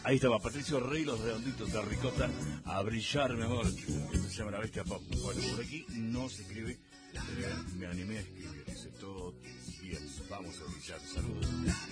Ahí estaba Patricio Rey, los redonditos de ricota, a brillar, mi amor. Esto se llama La Bestia Pop. Bueno, por aquí no se escribe, pero me animé a escribir. Dice todo bien, vamos a brillar. Saludos.